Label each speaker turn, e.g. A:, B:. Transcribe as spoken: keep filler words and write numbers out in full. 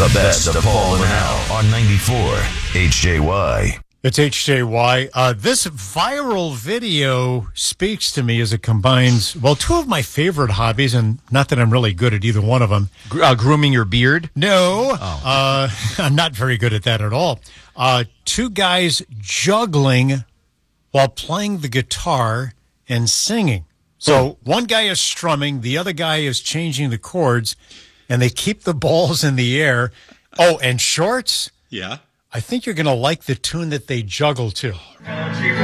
A: The best of Paul and Al on ninety-four H J Y.
B: It's H J Y. Uh, this viral video speaks to me as it combines, well, two of my favorite hobbies, and not that I'm really good at either one of them.
C: Uh, grooming your beard?
B: No,
C: Oh.
B: uh, I'm not very good at that at all. Uh, two guys juggling while playing the guitar and singing. So one guy is strumming, the other guy is changing the chords, and they keep the balls in the air. Oh, and shorts?
D: Yeah.
B: I think you're going to like the tune that they juggle to.